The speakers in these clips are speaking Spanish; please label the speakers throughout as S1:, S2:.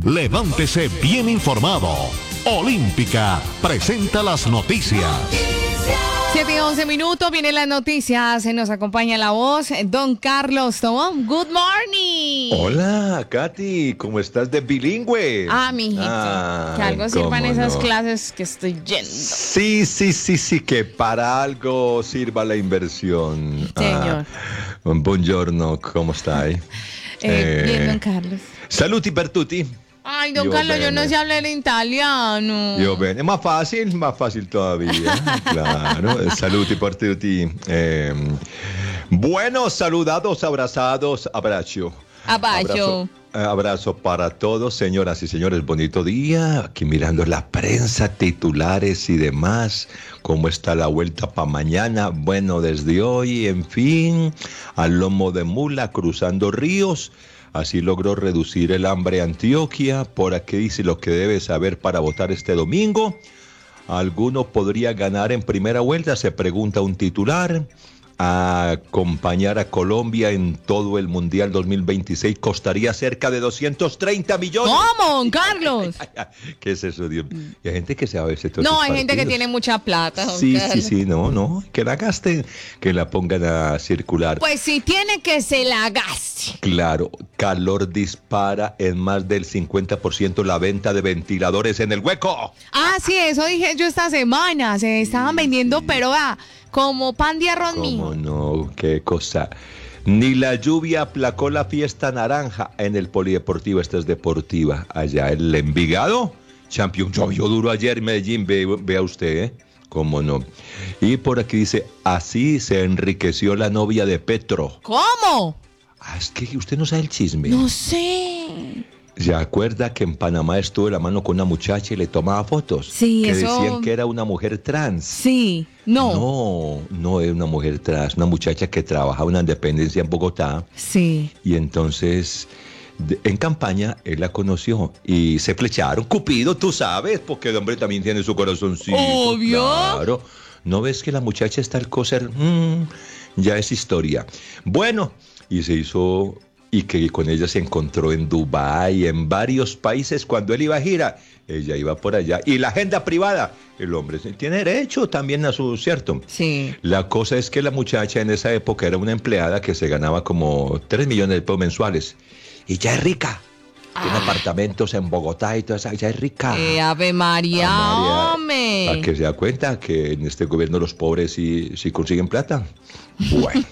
S1: Levántese bien informado. Olímpica presenta las noticias.
S2: 7:11, vienen las noticias, nos acompaña la voz, don Carlos Tobón. Good morning.
S3: Hola, Katy, ¿cómo estás de bilingüe?
S2: Mijito, que algo sirvan esas clases que estoy yendo.
S3: Sí, que para algo sirva la inversión.
S2: Señor.
S3: Buongiorno, ¿cómo está?
S2: Bien, don Carlos.
S3: Saluti per tutti.
S2: Ay, don Carlos, yo no sé hablar italiano.
S3: Yo bene, más fácil todavía. Claro, saluti per tutti. Bueno, saludados, abrazados, abrazo. Abrazo para todos, señoras y señores, bonito día. Aquí mirando la prensa, titulares y demás. ¿Cómo está la vuelta para mañana? Bueno, desde hoy, en fin, al lomo de mula, cruzando ríos. Así logró reducir el hambre Antioquia. Por aquí dice lo que debe saber para votar este domingo. ¿Alguno podría ganar en primera vuelta? Se pregunta un titular. Acompañar a Colombia en todo el Mundial 2026 costaría cerca de 230 millones.
S2: ¿Cómo, don Carlos?
S3: ¿Qué es eso, Dios? Y hay gente que sabe esto.
S2: No, hay gente que tiene mucha plata, don Carlos.
S3: Sí, no, que la gasten, que la pongan a circular.
S2: Pues si tiene que se la gaste.
S3: Claro, calor dispara en más del 50% la venta de ventiladores en el hueco.
S2: Sí, eso dije yo esta semana, se estaban vendiendo, pero como pan de arroz mío.
S3: ¿Cómo no? Qué cosa. Ni la lluvia aplacó la fiesta naranja en el Polideportivo. Esta es deportiva. Allá el Envigado. Champion llovió duro ayer en Medellín. Vea usted, ¿eh? ¿Cómo no? Y por aquí dice, así se enriqueció la novia de Petro.
S2: ¿Cómo?
S3: Es que usted no sabe el chisme.
S2: No sé.
S3: ¿Se acuerda que en Panamá estuvo de la mano con una muchacha y le tomaba fotos?
S2: Sí,
S3: que
S2: eso...
S3: decían que era una mujer trans.
S2: Sí, no.
S3: No es una mujer trans, una muchacha que trabajaba en una dependencia en Bogotá.
S2: Sí.
S3: Y entonces, en campaña, él la conoció y se flecharon. Cupido, tú sabes, porque el hombre también tiene su corazoncito.
S2: Obvio.
S3: Claro. ¿No ves que la muchacha está al coser? Ya es historia. Bueno, y se hizo... Y que con ella se encontró en Dubái, en varios países. Cuando él iba a gira, ella iba por allá. Y la agenda privada, el hombre tiene derecho también a su, ¿cierto?
S2: Sí.
S3: La cosa es que la muchacha en esa época era una empleada que se ganaba como 3 millones de pesos mensuales. Y ya es rica. Tiene apartamentos en Bogotá y toda esa, ya es rica.
S2: Ave María, hombre.
S3: Para que se da cuenta que en este gobierno los pobres sí consiguen plata. Bueno.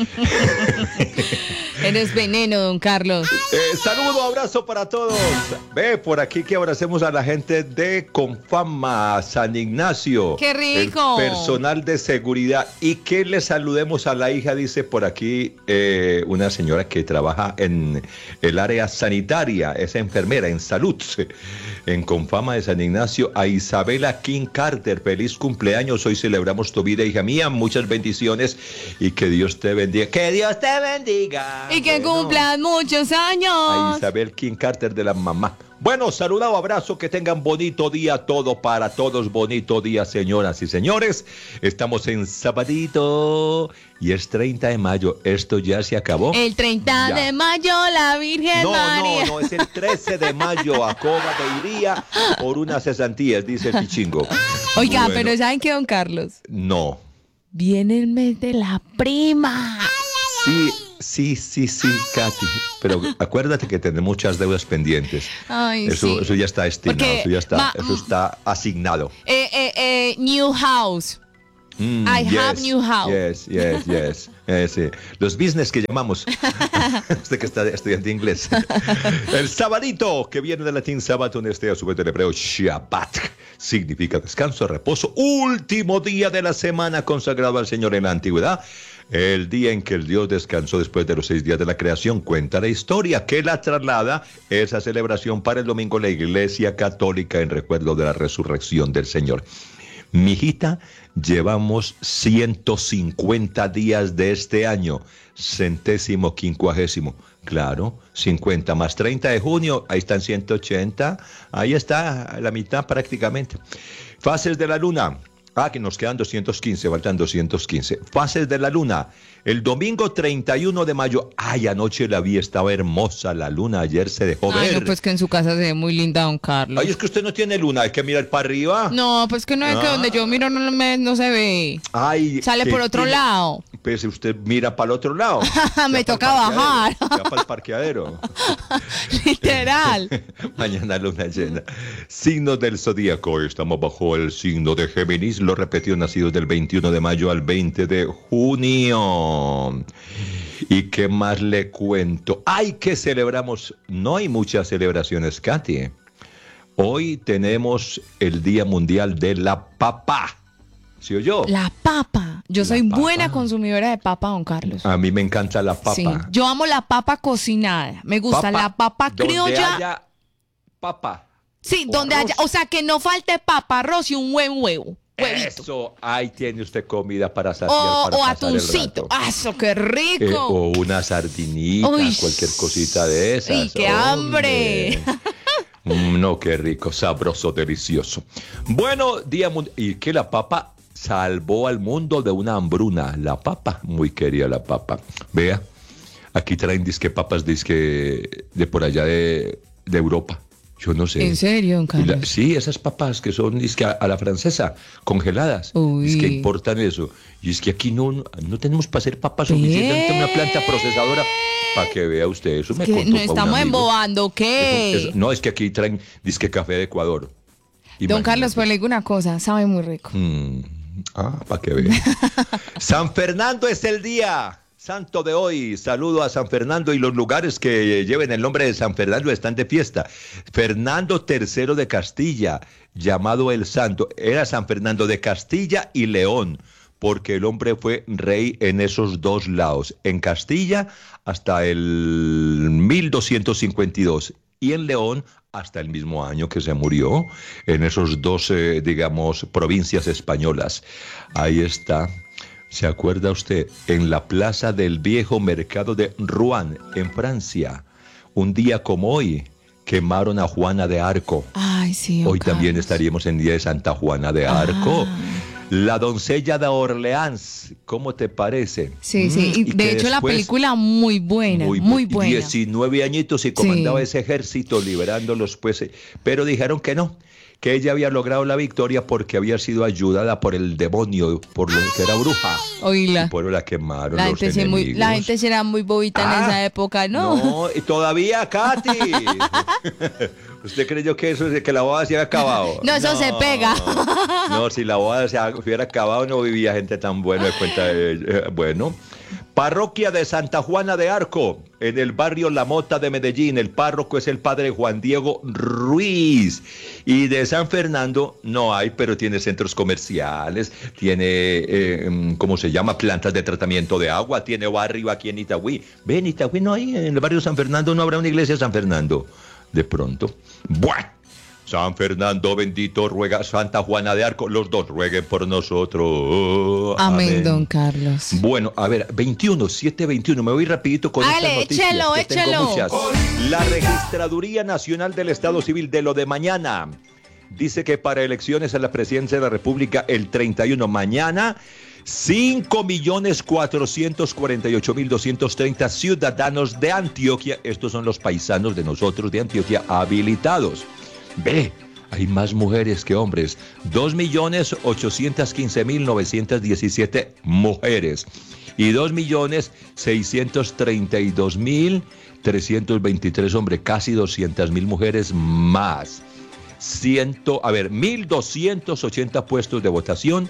S2: Eres veneno, don Carlos.
S3: Saludo, abrazo para todos. Ve por aquí que abracemos a la gente de Confama, San Ignacio.
S2: ¡Qué rico!
S3: El personal de seguridad. Y que le saludemos a la hija, dice por aquí una señora que trabaja en el área sanitaria, es enfermera en salud. En Confama de San Ignacio, a Isabela King Carter. Feliz cumpleaños. Hoy celebramos tu vida, hija mía. Muchas bendiciones y que Dios te bendiga. ¡Que Dios te bendiga!
S2: Y que cumplan muchos años.
S3: A Isabel King Carter de la mamá. Bueno, saludado, abrazo, que tengan bonito día, todo para todos, bonito día, señoras y señores. Estamos en sabadito y es 30 de mayo, esto ya se acabó.
S2: El 30 de mayo, la Virgen María.
S3: No, es el 13 de mayo, a Coba te iría por unas cesantías, dice el pichingo.
S2: Oiga, bueno, pero ¿saben qué, don Carlos?
S3: No.
S2: Viene el mes de la prima.
S3: Sí, Katy. Pero acuérdate que tenemos muchas deudas pendientes.
S2: Ay,
S3: eso ya está estimado,
S2: porque
S3: eso está asignado.
S2: New house. I have new house.
S3: Yes. Sí. Los business que llamamos. Usted que está estudiando inglés. El sabadito, que viene del latín sabato, en este sujeto hebreo Shabbat. Significa descanso, reposo. Último día de la semana consagrado al Señor en la antigüedad. El día en que el Dios descansó después de los 6 días de la creación. Cuenta la historia que la traslada esa celebración para el domingo la Iglesia Católica en recuerdo de la resurrección del Señor. Mijita, llevamos 150 días de este año, 150. Claro, 50 más 30 de junio, ahí están 180, ahí está la mitad prácticamente. Fases de la luna. Que nos quedan 215, faltan 215. Fases de la luna. El domingo 31 de mayo. Anoche la vi, estaba hermosa la luna. Ayer se dejó ver.
S2: No, pues que en su casa se ve muy linda, don Carlos.
S3: Es que usted no tiene luna, hay que mirar para arriba.
S2: No, pues que no es que donde yo miro no se ve. Sale por otro lado.
S3: Pues usted mira para el otro lado.
S2: Me toca bajar.
S3: Ya para el parqueadero.
S2: Literal.
S3: Mañana luna llena. Signos del zodíaco. Estamos bajo el signo de Géminis. Lo repetió, nacidos del 21 de mayo al 20 de junio. ¿Y qué más le cuento? Que celebramos. No hay muchas celebraciones, Katy. Hoy tenemos el Día Mundial de la Papa. ¿Sí o yo?
S2: La papa. Yo soy buena consumidora de papa, don Carlos.
S3: A mí me encanta la papa.
S2: Sí, yo amo la papa cocinada. Me gusta la papa criolla.
S3: Donde haya papa.
S2: Sí, donde haya. O sea, que no falte papa, arroz y un buen huevo. Huevito.
S3: Eso, ahí tiene usted comida para saciar.
S2: O atuncito. ¡Eso, qué rico!
S3: O una sardinita, cualquier cosita de esas.
S2: ¡Ay, qué hambre!
S3: No, qué rico, sabroso, delicioso. Bueno, Día Mundial. Y que la papa salvó al mundo de una hambruna. La papa, muy querida la papa. Vea, aquí traen disque papas, disque de por allá de Europa. Yo no sé.
S2: ¿En serio, don Carlos?
S3: Sí, esas papas que son disque a la francesa, congeladas. Es que importan eso. Y es que aquí no tenemos para hacer papas suficientes. Una planta procesadora. Para que vea usted, eso me contó.
S2: No estamos embobando, ¿qué?
S3: No, es que aquí traen disque café de Ecuador.
S2: Imagínate. Don Carlos, pues le digo una cosa, sabe muy rico.
S3: Para que vea. San Fernando es el día santo de hoy. Saludo a San Fernando y los lugares que lleven el nombre de San Fernando están de fiesta. Fernando III de Castilla, llamado el Santo, era San Fernando de Castilla y León, porque el hombre fue rey en esos dos lados, en Castilla hasta el 1252 y en León hasta el mismo año que se murió, en esos dos, provincias españolas. Ahí está. ¿Se acuerda usted? En la plaza del viejo mercado de Rouen, en Francia, un día como hoy, quemaron a Juana de Arco.
S2: Ay, sí.
S3: Hoy también estaríamos en día de Santa Juana de Arco. La doncella de Orleans, ¿cómo te parece?
S2: Sí. Y de hecho, la película muy buena, muy buena.
S3: 19 añitos y comandaba ese ejército liberándolos, pues. Pero dijeron que no, que ella había logrado la victoria porque había sido ayudada por el demonio, por lo que era bruja.
S2: Oíla.
S3: Y por la quemaron los enemigos.
S2: La gente será muy bobita en esa época, ¿no?
S3: No, y todavía, Katy. ¿Usted creyó que eso que la boda se había acabado?
S2: No, eso se pega.
S3: No, si la boda se hubiera acabado no vivía gente tan buena de cuenta bueno. Parroquia de Santa Juana de Arco, en el barrio La Mota de Medellín. El párroco es el padre Juan Diego Ruiz. Y de San Fernando no hay, pero tiene centros comerciales, tiene, ¿cómo se llama? Plantas de tratamiento de agua, tiene barrio aquí en Itagüí. Ve, en Itagüí no hay, en el barrio San Fernando no habrá una iglesia de San Fernando. De pronto, ¡buah! San Fernando bendito, ruega Santa Juana de Arco, los dos rueguen por nosotros.
S2: Amén, don Carlos.
S3: Bueno, a ver, 7:21, me voy rapidito con estas noticias.
S2: Échelo.
S3: La Registraduría Nacional del Estado Civil de lo de mañana dice que para elecciones a la presidencia de la República el 31 mañana, 5.448.230 ciudadanos de Antioquia, estos son los paisanos de nosotros de Antioquia, habilitados. Ve, hay más mujeres que hombres. 2.815.917 mujeres y 2.632.323 hombres, casi 200.000 mujeres más. 1.280 puestos de votación,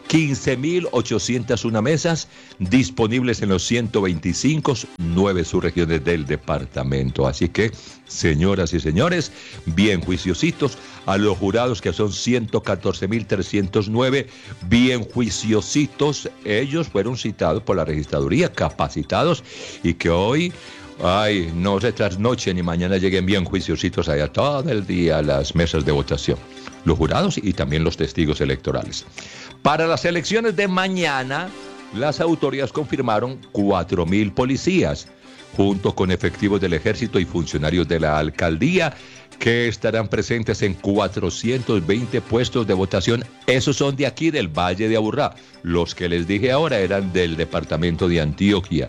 S3: 15.801 mesas disponibles en los 125, 9 subregiones del departamento. Así que, señoras y señores, bien juiciositos a los jurados, que son 114.309, bien juiciositos. Ellos fueron citados por la registraduría, capacitados, y que hoy, no se trasnochen y mañana lleguen bien juiciositos allá todo el día a las mesas de votación. Los jurados y también los testigos electorales. Para las elecciones de mañana, las autoridades confirmaron 4.000 policías, junto con efectivos del ejército y funcionarios de la alcaldía, que estarán presentes en 420 puestos de votación. Esos son de aquí, del Valle de Aburrá. Los que les dije ahora eran del departamento de Antioquia.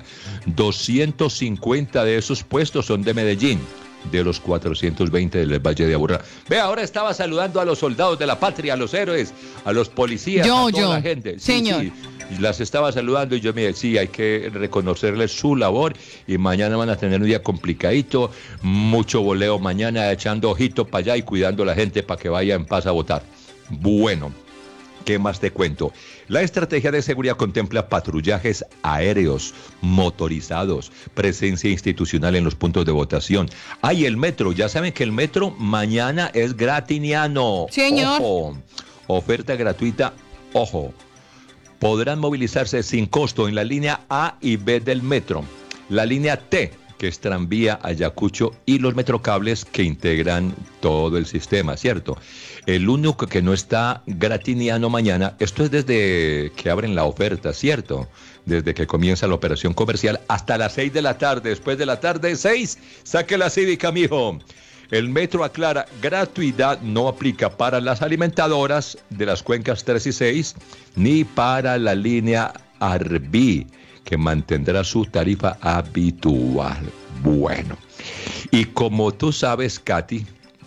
S3: 250 de esos puestos son de Medellín, de los 420 del Valle de Aburrá. Ve, ahora estaba saludando a los soldados de la patria, a los héroes, a los policías, a toda la gente. Sí,
S2: señor.
S3: Sí. Las estaba saludando y yo me decía, hay que reconocerles su labor y mañana van a tener un día complicadito, mucho voleo mañana, echando ojito para allá y cuidando a la gente para que vaya en paz a votar. Bueno, ¿qué más te cuento? La estrategia de seguridad contempla patrullajes aéreos, motorizados, presencia institucional en los puntos de votación. Y el metro, ya saben que el metro mañana es gratiniano.
S2: Señor.
S3: Ojo, oferta gratuita, ojo. Podrán movilizarse sin costo en la línea A y B del metro, la línea T, que es tranvía Ayacucho, y los metrocables que integran todo el sistema, ¿cierto? El único que no está gratiniano mañana, esto es desde que abren la oferta, ¿cierto? Desde que comienza la operación comercial hasta las 6 de la tarde, después de la tarde 6, saque la cívica, mijo. El metro aclara, gratuidad no aplica para las alimentadoras de las cuencas 3 y 6, ni para la línea Arví, que mantendrá su tarifa habitual. Bueno, y como tú sabes, Katy,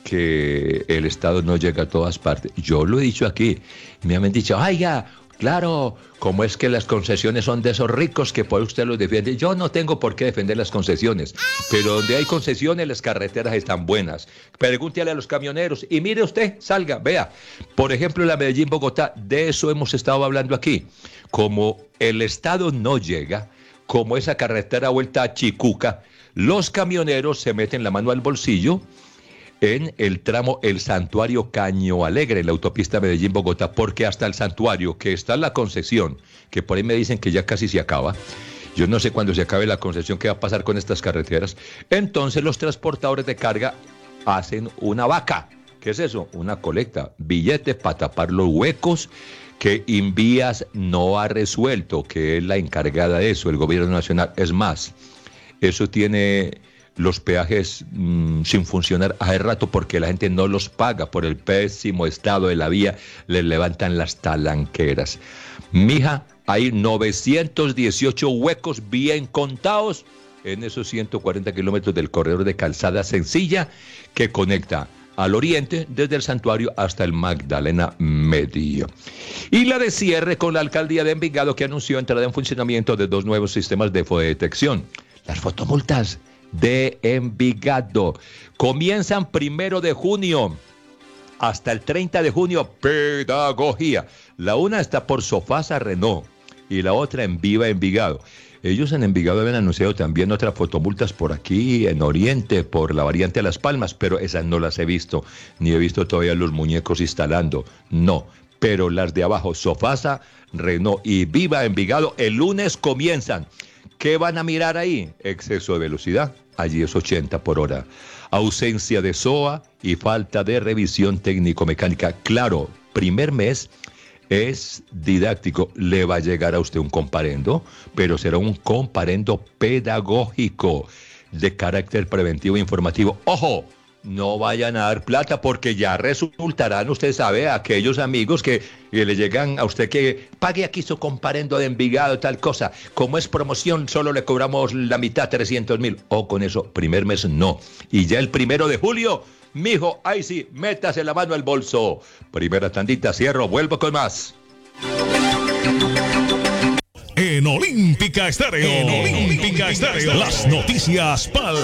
S3: que el Estado no llega a todas partes, yo lo he dicho aquí, me han dicho, ay, ya, claro, como es que las concesiones son de esos ricos que por usted los defiende. Yo no tengo por qué defender las concesiones, pero donde hay concesiones las carreteras están buenas. Pregúntele a los camioneros y mire usted, salga, vea. Por ejemplo, la Medellín-Bogotá, de eso hemos estado hablando aquí. Como el Estado no llega, como esa carretera vuelta a Chicuca, los camioneros se meten la mano al bolsillo en el tramo El Santuario Caño Alegre, en la autopista Medellín-Bogotá, porque hasta el Santuario, que está en la concesión, que por ahí me dicen que ya casi se acaba, yo no sé cuándo se acabe la concesión, qué va a pasar con estas carreteras, entonces los transportadores de carga hacen una vaca. ¿Qué es eso? Una colecta, billetes para tapar los huecos que Invías no ha resuelto, que es la encargada de eso, el gobierno nacional. Es más, eso tiene los peajes sin funcionar hace rato porque la gente no los paga por el pésimo estado de la vía, les levantan las talanqueras. Mija, hay 918 huecos bien contados en esos 140 kilómetros del corredor de calzada sencilla que conecta al oriente desde el Santuario hasta el Magdalena Medio. Y la de cierre con la alcaldía de Envigado, que anunció entrada en funcionamiento de 2 nuevos sistemas de fotodetección. Las fotomultas de Envigado comienzan 1 de junio hasta el 30 de junio. Pedagogía. La una está por Sofasa Renault y la otra en Viva Envigado. Ellos en Envigado habían anunciado también otras fotomultas por aquí en Oriente, por la variante de Las Palmas, pero esas no las he visto, ni he visto todavía los muñecos instalando. No, pero las de abajo, Sofasa Renault y Viva Envigado, el lunes comienzan. ¿Qué van a mirar ahí? Exceso de velocidad, allí es 80 por hora. Ausencia de SOA y falta de revisión técnico-mecánica. Claro, primer mes es didáctico, le va a llegar a usted un comparendo, pero será un comparendo pedagógico de carácter preventivo e informativo. ¡Ojo! No vayan a dar plata porque ya resultarán, usted sabe, aquellos amigos que le llegan a usted que pague aquí su comparendo de Envigado, tal cosa. Como es promoción, solo le cobramos la mitad, 300,000. O con eso, primer mes no. Y ya el 1 de julio, mijo, ahí sí, métase la mano al bolso. Primera tandita, cierro, vuelvo con más.
S1: En Olímpica Estéreo. Las noticias pal